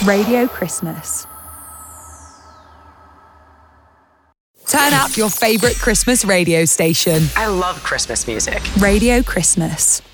Radio Christmas. Turn up your favourite Christmas radio station. I love Christmas music. Radio Christmas.